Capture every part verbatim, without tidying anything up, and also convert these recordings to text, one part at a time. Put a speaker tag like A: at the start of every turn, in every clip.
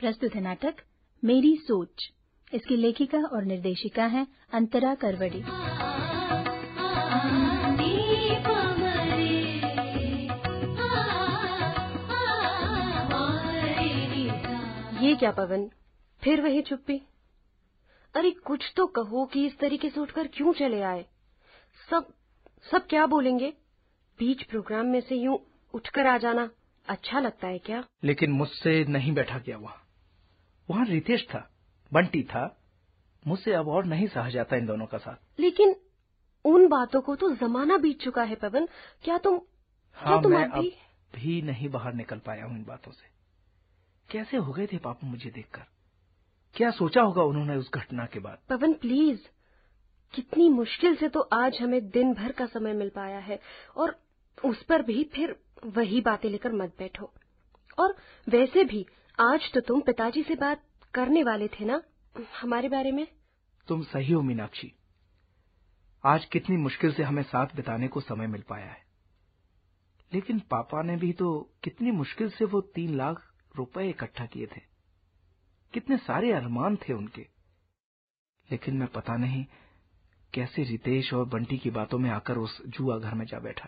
A: प्रस्तुत है नाटक मेरी सोच। इसकी लेखिका और निर्देशिका हैं अंतरा करवड़ी।
B: ये क्या पवन, फिर वही चुप्पी? अरे कुछ तो कहो कि इस तरीके से उठकर क्यों चले आए? सब सब क्या बोलेंगे? बीच प्रोग्राम में से यूं उठकर आ जाना अच्छा लगता है क्या?
C: लेकिन मुझसे नहीं बैठा गया वहां। वहां रितेश था, बंटी था। मुझसे अब और नहीं सहा जाता इन दोनों का साथ।
B: लेकिन उन बातों को तो जमाना बीत चुका है पवन। क्या तुम
C: हाँ,
B: क्या तुम
C: मैं
B: अब भी...
C: अब भी नहीं बाहर निकल पाया हूं इन बातों से। कैसे हो गए थे पापा मुझे देखकर? क्या सोचा होगा उन्होंने उस घटना के बाद?
B: पवन प्लीज, कितनी मुश्किल से तो आज हमें दिन भर का समय मिल पाया है, और उस पर भी फिर वही बातें लेकर मत बैठो। और वैसे भी आज तो तुम पिताजी से बात करने वाले थे ना हमारे बारे में।
C: तुम सही हो मीनाक्षी। आज कितनी मुश्किल से हमें साथ बिताने को समय मिल पाया है। लेकिन पापा ने भी तो कितनी मुश्किल से वो तीन लाख रुपए इकट्ठा किए थे। कितने सारे अरमान थे उनके। लेकिन मैं पता नहीं कैसे रितेश और बंटी की बातों में आकर उस जुआ घर में जा बैठा।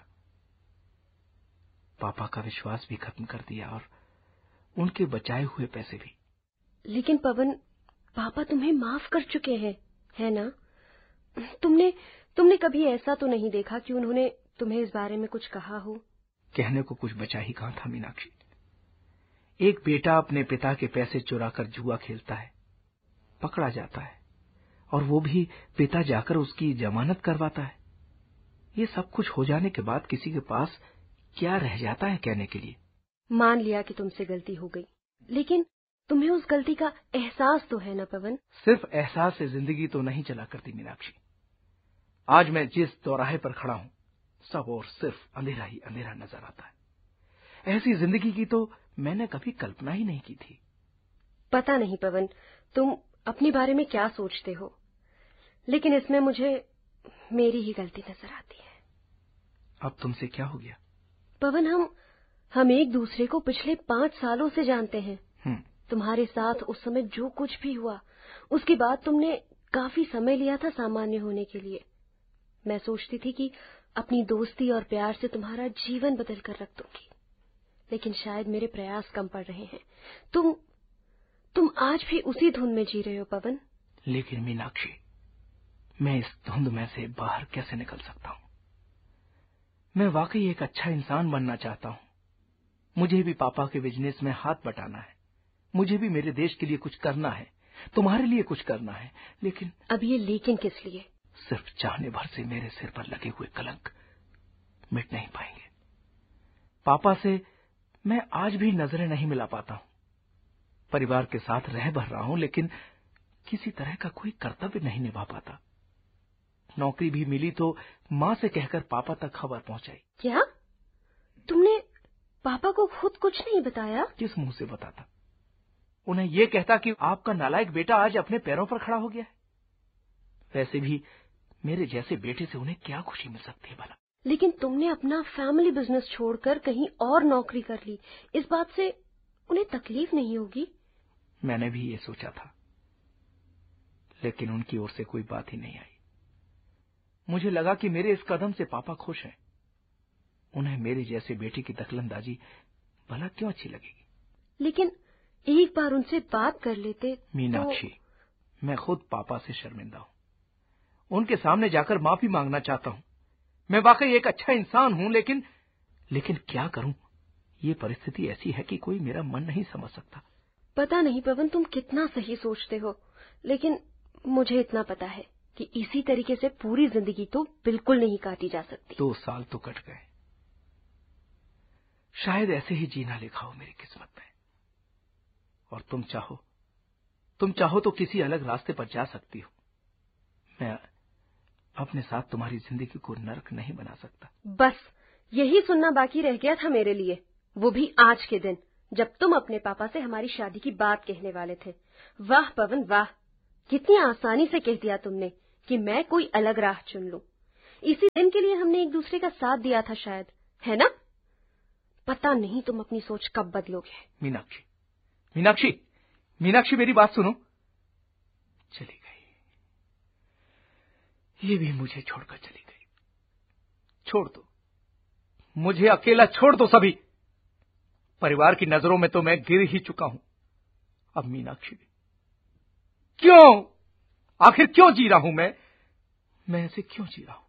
C: पापा का विश्वास भी खत्म कर दिया और उनके बचाए हुए पैसे भी।
B: लेकिन पवन, पापा तुम्हें माफ कर चुके हैं, है ना? तुमने तुमने कभी ऐसा तो नहीं देखा कि उन्होंने तुम्हें इस बारे में कुछ कहा हो?
C: कहने को कुछ बचा ही कहां था मीनाक्षी। एक बेटा अपने पिता के पैसे चुराकर जुआ खेलता है, पकड़ा जाता है, और वो भी पिता जाकर उसकी जमानत करवाता है। ये सब कुछ हो जाने के बाद किसी के पास क्या रह जाता है कहने के लिए?
B: मान लिया कि तुमसे गलती हो गई, लेकिन तुम्हें उस गलती का एहसास तो है ना पवन?
C: सिर्फ एहसास से जिंदगी तो नहीं चला करती मीनाक्षी। आज मैं जिस चौराहे पर खड़ा हूं, सब और सिर्फ अंधेरा ही अंधेरा नजर आता है। ऐसी जिंदगी की तो मैंने कभी कल्पना ही नहीं की थी।
B: पता नहीं पवन, तुम अपने बारे में क्या सोचते हो, लेकिन इसमें मुझे मेरी ही गलती नजर आती है।
C: अब तुमसे क्या हो गया?
B: पवन, हम हम एक दूसरे को पिछले पांच सालों से जानते हैं। तुम्हारे साथ उस समय जो कुछ भी हुआ, उसके बाद तुमने काफी समय लिया था सामान्य होने के लिए। मैं सोचती थी कि अपनी दोस्ती और प्यार से तुम्हारा जीवन बदल कर रख दूंगी, लेकिन शायद मेरे प्रयास कम पड़ रहे हैं। तुम तुम आज भी उसी धुन में जी रहे हो पवन।
C: लेकिन मीनाक्षी, मैं इस धुंध में से बाहर कैसे निकल सकता हूं? मैं वाकई एक अच्छा इंसान बनना चाहता हूं। मुझे भी पापा के बिजनेस में हाथ बटाना है। मुझे भी मेरे देश के लिए कुछ करना है, तुम्हारे लिए कुछ करना है। लेकिन
B: अब ये लेकिन किस लिए?
C: सिर्फ चाहने भर से मेरे सिर पर लगे हुए कलंक मिट नहीं पाएंगे। पापा से मैं आज भी नजरें नहीं मिला पाता हूं। परिवार के साथ रह भर रहा हूं, लेकिन किसी तरह का कोई कर्तव्य नहीं निभा पाता। नौकरी भी मिली तो मां से कहकर पापा तक खबर पहुंचाई।
B: क्या तुमने पापा को खुद कुछ नहीं बताया?
C: किस मुंह से बताता? उन्हें यह कहता कि आपका नालायक बेटा आज अपने पैरों पर खड़ा हो गया है। वैसे भी मेरे जैसे बेटे से उन्हें क्या खुशी मिल सकती है भला?
B: लेकिन तुमने अपना फैमिली बिजनेस छोड़कर कहीं और नौकरी कर ली, इस बात से उन्हें तकलीफ नहीं होगी?
C: मैंने भी ये सोचा था, लेकिन उनकी ओर से कोई बात ही नहीं आई। मुझे लगा कि मेरे इस कदम से पापा खुश हैं। उन्हें मेरे जैसे बेटे की दखलंदाजी भला क्यों अच्छी लगेगी?
B: लेकिन एक बार उनसे बात कर लेते।
C: मीनाक्षी,
B: तो...
C: मैं खुद पापा से शर्मिंदा हूं। उनके सामने जाकर माफी मांगना चाहता हूं। मैं वाकई एक अच्छा इंसान हूं, लेकिन लेकिन क्या करूं? ये परिस्थिति ऐसी है कि कोई मेरा मन नहीं समझ सकता।
B: पता नहीं पवन, तुम कितना सही सोचते हो, लेकिन मुझे इतना पता है कि इसी तरीके से पूरी जिंदगी तो बिल्कुल नहीं काटी जा सकती।
C: दो साल तो कट गए। शायद ऐसे ही जीना लिखा हो मेरी किस्मत में। और तुम चाहो तुम चाहो तो किसी अलग रास्ते पर जा सकती हो। मैं अपने साथ तुम्हारी जिंदगी को नर्क नहीं बना सकता।
B: बस यही सुनना बाकी रह गया था मेरे लिए, वो भी आज के दिन, जब तुम अपने पापा से हमारी शादी की बात कहने वाले थे। वाह पवन वाह, कितनी आसानी से कह दिया तुमने कि मैं कोई अलग राह चुन लूं। इसी दिन के लिए हमने एक दूसरे का साथ दिया था शायद, है ना? पता नहीं तुम अपनी सोच कब बदलोगे।
C: मीनाक्षी, मीनाक्षी, मीनाक्षी मेरी बात सुनो। चली गई, ये भी मुझे छोड़कर चली गई। छोड़ दो, मुझे अकेला छोड़ दो सभी। परिवार की नजरों में तो मैं गिर ही चुका हूं, अब मीनाक्षी भी। क्यों, आखिर क्यों जी रहा हूं मैं मैं ऐसे क्यों जी रहा हूं?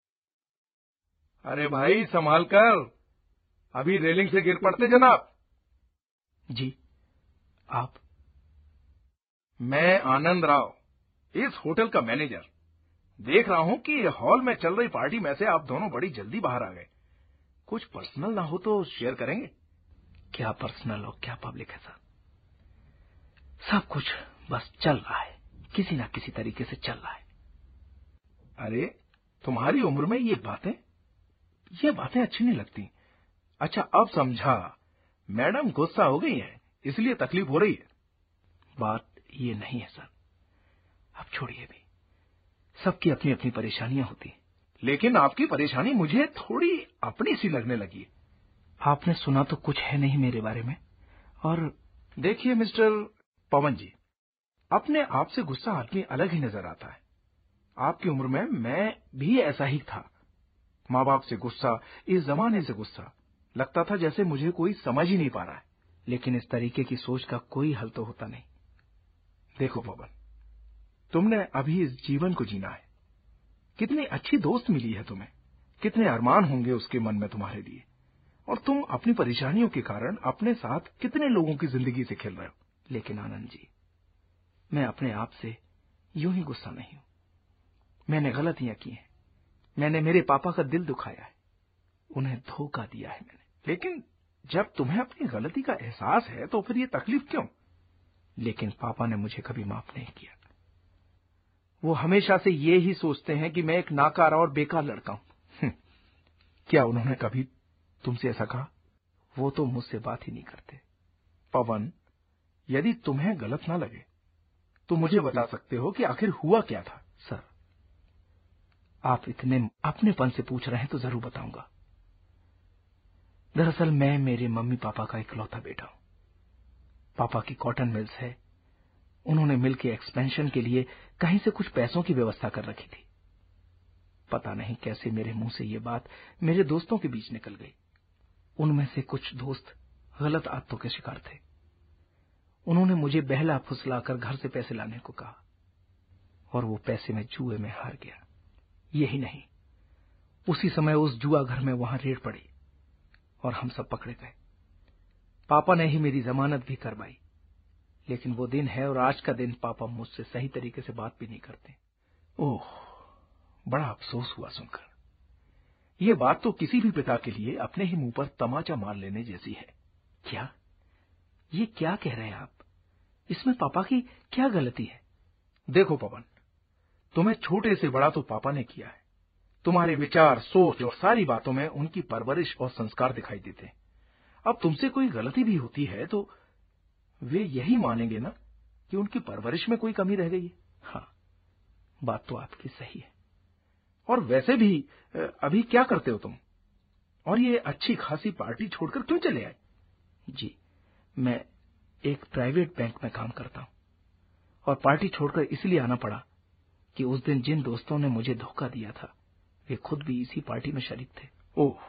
D: अरे भाई संभाल कर, अभी रेलिंग से गिर पड़ते जनाब।
C: जी आप?
D: मैं आनंद राव, इस होटल का मैनेजर। देख रहा हूं कि हॉल में चल रही पार्टी में से आप दोनों बड़ी जल्दी बाहर आ गए। कुछ पर्सनल ना हो तो शेयर करेंगे?
C: क्या पर्सनल और क्या पब्लिक है सर, सब कुछ बस चल रहा है, किसी ना किसी तरीके से चल रहा है।
D: अरे तुम्हारी उम्र में ये बातें ये बातें अच्छी नहीं लगती। अच्छा अब समझा, मैडम गुस्सा हो गई है इसलिए तकलीफ हो रही है।
C: बात ये नहीं है सर, अब छोड़िए भी, सबकी अपनी अपनी परेशानियां होती।
D: लेकिन आपकी परेशानी मुझे थोड़ी अपनी सी लगने लगी।
C: आपने सुना तो कुछ है नहीं मेरे बारे में। और
D: देखिए मिस्टर पवन जी, अपने आप से गुस्सा आदमी अलग ही नजर आता है। आपकी उम्र में मैं भी ऐसा ही था, माँ बाप से गुस्सा, इस जमाने से गुस्सा, लगता था जैसे मुझे कोई समझ ही नहीं पा रहा है।
C: लेकिन इस तरीके की सोच का कोई हल तो होता नहीं।
D: देखो पवन, तुमने अभी इस जीवन को जीना है। कितनी अच्छी दोस्त मिली है तुम्हें, कितने अरमान होंगे उसके मन में तुम्हारे लिए, और तुम अपनी परेशानियों के कारण अपने साथ कितने लोगों की जिंदगी से खेल रहे हो।
C: लेकिन आनंद जी, मैं अपने आप से यूं ही गुस्सा नहीं हूं। मैंने गलतियां की हैं, मैंने मेरे पापा का दिल दुखाया है, उन्हें धोखा दिया है मैंने।
D: लेकिन जब तुम्हें अपनी गलती का एहसास है तो फिर ये तकलीफ क्यों?
C: लेकिन पापा ने मुझे कभी माफ नहीं किया। वो हमेशा से ये ही सोचते हैं कि मैं एक नाकारा और बेकार लड़का हूं।
D: क्या उन्होंने कभी तुमसे ऐसा कहा?
C: वो तो मुझसे बात ही नहीं करते।
D: पवन, यदि तुम्हें गलत ना लगे तो मुझे बता सकते हो कि आखिर हुआ क्या था?
C: सर, आप इतने अपनेपन से पूछ रहे हैं तो जरूर बताऊंगा। दरअसल मैं मेरे मम्मी पापा का इकलौता बेटा हूं। पापा की कॉटन मिल्स है, उन्होंने मिल के एक्सपेंशन के लिए कहीं से कुछ पैसों की व्यवस्था कर रखी थी। पता नहीं कैसे मेरे मुंह से ये बात मेरे दोस्तों के बीच निकल गई। उनमें से कुछ दोस्त गलत आदतों के शिकार थे। उन्होंने मुझे बहला फुसलाकर घर से पैसे लाने को कहा, और वो पैसे मैं जुए में हार गया। यही नहीं, उसी समय उस जुआ घर में वहां रेड पड़ी और हम सब पकड़े गए। पापा ने ही मेरी जमानत भी करवाई। लेकिन वो दिन है और आज का दिन पापा मुझसे सही तरीके से बात भी नहीं करते।
D: ओह, बड़ा अफसोस हुआ सुनकर। ये बात तो किसी भी पिता के लिए अपने ही मुंह पर तमाचा मार लेने जैसी है।
C: क्या? ये क्या कह रहे हैं आप? इसमें पापा की क्या गलती है?
D: देखो पवन, तुम्हें छोटे से बड़ा तो पापा ने किया है। तुम्हारे विचार, सोच और सारी बातों में उनकी परवरिश और संस्कार दिखाई देते हैं। अब तुमसे कोई गलती भी होती है तो वे यही मानेंगे ना कि उनकी परवरिश में कोई कमी रह गई है।
C: हाँ, बात तो आपकी सही है।
D: और वैसे भी अभी क्या करते हो तुम? और ये अच्छी खासी पार्टी छोड़कर क्यों चले आए?
C: जी, मैं एक प्राइवेट बैंक में काम करता हूं, और पार्टी छोड़कर इसलिए आना पड़ा कि उस दिन जिन दोस्तों ने मुझे धोखा दिया था वे खुद भी इसी पार्टी में शरीक थे।
D: ओह,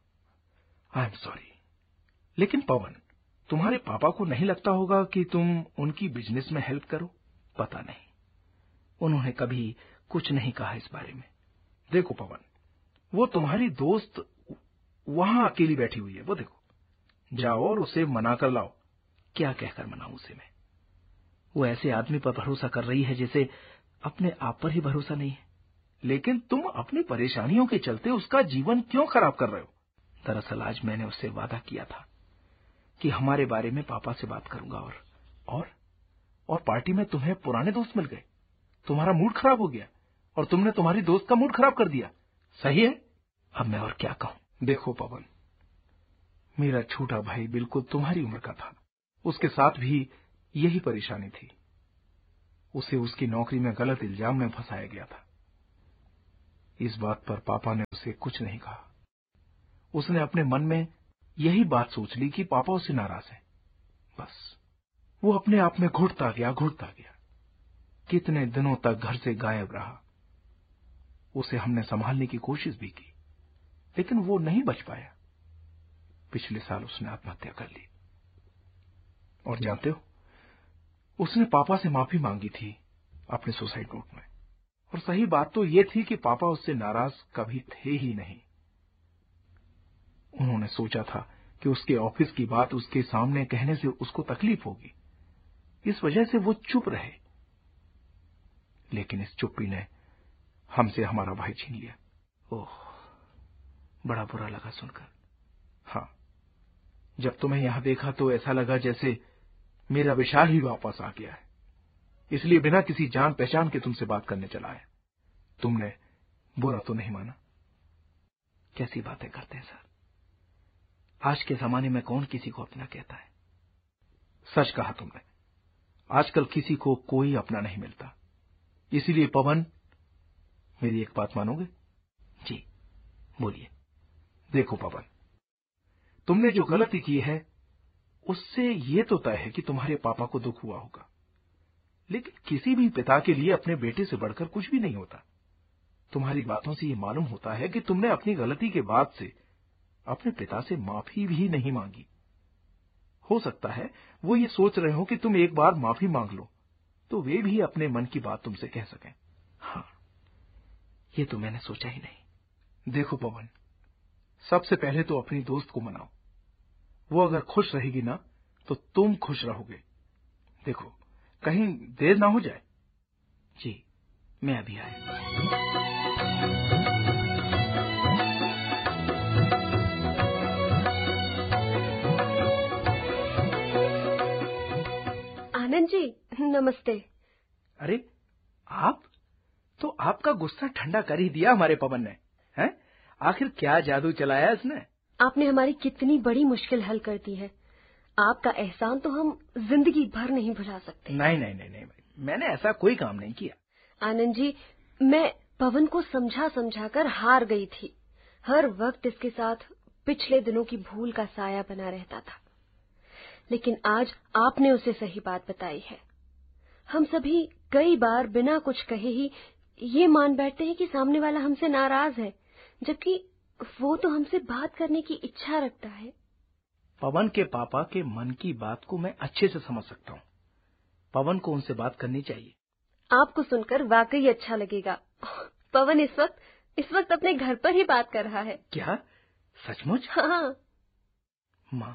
D: आई एम सॉरी। लेकिन पवन, तुम्हारे पापा को नहीं लगता होगा कि तुम उनकी बिजनेस में हेल्प करो?
C: पता नहीं, उन्होंने कभी कुछ नहीं कहा इस बारे में।
D: देखो पवन, वो तुम्हारी दोस्त वहां अकेली बैठी हुई है, वो देखो। जाओ और उसे मना कर लाओ।
C: क्या कहकर मनाऊं उसे मैं? वो ऐसे आदमी पर भरोसा कर रही है जैसे अपने आप पर ही भरोसा नहीं है।
D: लेकिन तुम अपनी परेशानियों के चलते उसका जीवन क्यों खराब कर रहे हो?
C: दरअसल आज मैंने उससे वादा किया था कि हमारे बारे में पापा से बात करूंगा। और
D: और और पार्टी में तुम्हें पुराने दोस्त मिल गए, तुम्हारा मूड खराब हो गया और तुमने तुम्हारी दोस्त का मूड खराब कर दिया। सही है?
C: अब मैं और क्या कहूं?
D: देखो पवन, मेरा छोटा भाई बिल्कुल तुम्हारी उम्र का था, उसके साथ भी यही परेशानी थी। उसे उसकी नौकरी में गलत इल्जाम में फंसाया गया था। इस बात पर पापा ने उसे कुछ नहीं कहा। उसने अपने मन में यही बात सोच ली कि पापा उससे नाराज है। बस वो अपने आप में घुटता गया घुटता गया। कितने दिनों तक घर से गायब रहा। उसे हमने संभालने की कोशिश भी की, लेकिन वो नहीं बच पाया। पिछले साल उसने आत्महत्या कर ली। और जानते हो, उसने पापा से माफी मांगी थी अपने सुसाइड नोट में। और सही बात तो ये थी कि पापा उससे नाराज कभी थे ही नहीं। उन्होंने सोचा था कि उसके ऑफिस की बात उसके सामने कहने से उसको तकलीफ होगी, इस वजह से वो चुप रहे। लेकिन इस चुप्पी ने हमसे हमारा भाई छीन लिया। ओह, बड़ा बुरा लगा सुनकर। हाँ, जब तुम्हें यहां देखा तो ऐसा लगा जैसे मेरा विशाल ही वापस आ गया है। इसलिए बिना किसी जान पहचान के तुमसे बात करने चला आया। तुमने बुरा तो नहीं माना?
C: कैसी बातें करते हैं सर, आज के जमाने में कौन किसी को अपना कहता है।
D: सच कहा तुमने, आजकल किसी को कोई अपना नहीं मिलता। इसीलिए पवन, मेरी एक बात मानोगे?
C: जी बोलिए।
D: देखो पवन, तुमने जो गलती की है उससे ये तो तय है कि तुम्हारे पापा को दुख हुआ होगा, लेकिन किसी भी पिता के लिए अपने बेटे से बढ़कर कुछ भी नहीं होता। तुम्हारी बातों से ये मालूम होता है कि तुमने अपनी गलती के बाद से अपने पिता से माफी भी नहीं मांगी। हो सकता है वो ये सोच रहे हो कि तुम एक बार माफी मांग लो तो वे भी अपने मन की बात तुमसे कह सकें।
C: हाँ, ये तो मैंने सोचा ही नहीं।
D: देखो पवन, सबसे पहले तो अपनी दोस्त को मनाओ। वो अगर खुश रहेगी ना तो तुम खुश रहोगे। देखो, कहीं देर ना हो जाए।
C: जी, मैं अभी आया।
B: आनंद जी, नमस्ते।
D: अरे आप तो, आपका गुस्सा ठंडा कर ही दिया हमारे पवन ने, हैं? आखिर क्या जादू चलाया इसने?
B: आपने हमारी कितनी बड़ी मुश्किल हल कर दी है। आपका एहसान तो हम जिंदगी भर नहीं भुला सकते।
D: नहीं नहीं नहीं नहीं, मैंने ऐसा कोई काम नहीं किया।
B: आनंद जी, मैं पवन को समझा समझा कर हार गई थी। हर वक्त इसके साथ पिछले दिनों की भूल का साया बना रहता था, लेकिन आज आपने उसे सही बात बताई है। हम सभी कई बार बिना कुछ कहे ही ये मान बैठते हैं कि सामने वाला हमसे नाराज है, जबकि वो तो हमसे बात करने की इच्छा रखता है।
D: पवन के पापा के मन की बात को मैं अच्छे से समझ सकता हूँ। पवन को उनसे बात करनी चाहिए।
B: आपको सुनकर वाकई अच्छा लगेगा। पवन इस वक्त इस वक्त अपने घर पर ही बात कर रहा है।
D: क्या? सचमुच?
B: हाँ।
D: माँ,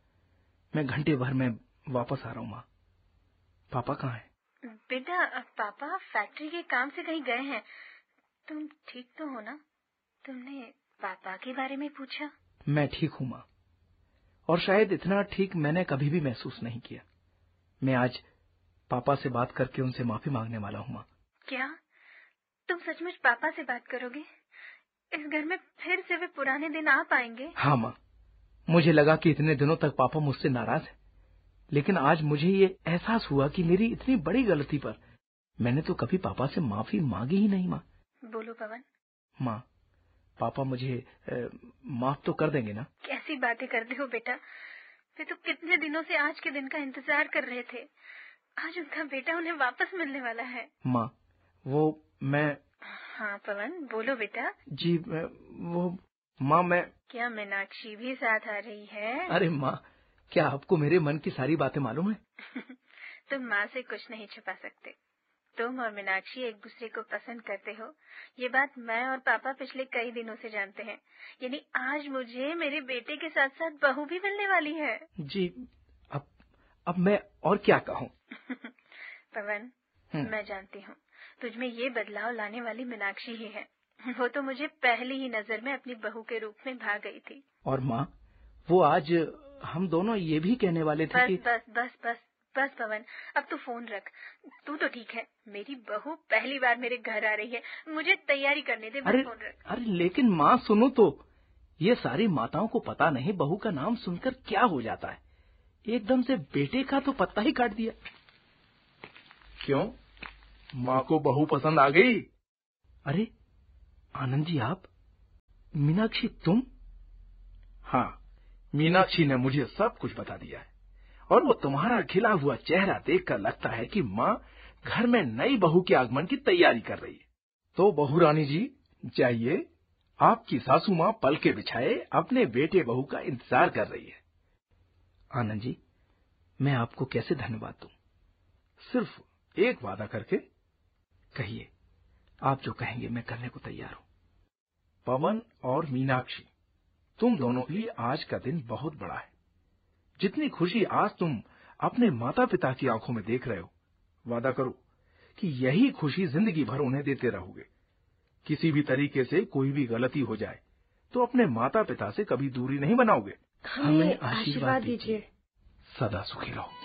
D: मैं घंटे भर में वापस आ रहा हूँ। माँ, पापा कहाँ हैं?
A: बेटा, पापा फैक्ट्री के काम से कहीं गए हैं। तुम ठीक तो हो ना? तुमने पापा के बारे में पूछा?
C: मैं ठीक हूँ माँ, और शायद इतना ठीक मैंने कभी भी महसूस नहीं किया। मैं आज पापा से बात करके उनसे माफी मांगने वाला हूँ माँ।
A: क्या तुम सचमुच पापा से बात करोगे? इस घर में फिर से वे पुराने दिन आ पाएंगे?
C: हाँ माँ, मुझे लगा कि इतने दिनों तक पापा मुझसे नाराज है, लेकिन आज मुझे ये एहसास हुआ कि मेरी इतनी बड़ी गलती पर मैंने तो कभी पापा से माफी मांगी ही नहीं। माँ
A: बोलो पवन।
C: माँ, पापा मुझे ए, माफ तो कर देंगे ना?
A: कैसी बातें करते हो बेटा, वे तो कितने दिनों से आज के दिन का इंतजार कर रहे थे। आज उनका बेटा उन्हें वापस मिलने वाला है।
C: माँ, वो मैं।
A: हाँ पवन, बोलो बेटा।
C: जी वो माँ, मैं।
A: क्या मीनाक्षी भी साथ आ रही है?
C: अरे माँ, क्या आपको मेरे मन की सारी बातें मालूम है?
A: तुम माँ से कुछ नहीं छुपा सकते। तुम और मीनाक्षी एक दूसरे को पसंद करते हो, ये बात मैं और पापा पिछले कई दिनों से जानते हैं। यानी आज मुझे मेरे बेटे के साथ साथ बहू भी मिलने वाली है।
C: जी, अब अब मैं और क्या कहूँ?
A: पवन, मैं जानती हूँ तुझमें ये बदलाव लाने वाली मीनाक्षी ही है। वो तो मुझे पहली ही नजर में अपनी बहू के रूप में भा गई थी।
C: और माँ, वो आज हम दोनों ये भी कहने वाले थे
A: बस,
C: कि...
A: बस बस बस बस पवन, अब तू फोन रख। तू तो ठीक है, मेरी बहू पहली बार मेरे घर आ रही है, मुझे तैयारी करने दे।
C: अरे,
A: फोन रख।
C: अरे लेकिन माँ सुनो तो, ये सारी माताओं को पता नहीं बहू का नाम सुनकर क्या हो जाता है। एकदम से बेटे का तो पत्ता ही काट दिया।
D: क्यों, माँ को बहू पसंद आ गई?
C: अरे आनंद जी, आप? मीनाक्षी तुम?
D: हाँ, मीनाक्षी ने मुझे सब कुछ बता दिया है, और वो तुम्हारा खिला हुआ चेहरा देखकर लगता है कि माँ घर में नई बहू के आगमन की तैयारी कर रही है। तो बहू रानी जी, जाइए, आपकी सासू माँ पलके बिछाए अपने बेटे बहू का इंतजार कर रही है।
C: आनंद जी, मैं आपको कैसे धन्यवाद दूं?
D: सिर्फ एक वादा करके।
C: कहिए, आप जो कहेंगे मैं करने को तैयार हूं।
D: पवन और मीनाक्षी, तुम दोनों के लिए आज का दिन बहुत बड़ा है। जितनी खुशी आज तुम अपने माता पिता की आंखों में देख रहे हो, वादा करो कि यही खुशी जिंदगी भर उन्हें देते रहोगे। किसी भी तरीके से कोई भी गलती हो जाए तो अपने माता पिता से कभी दूरी नहीं बनाओगे।
B: हमें आशीर्वाद दीजिए।
D: सदा सुखी रहो।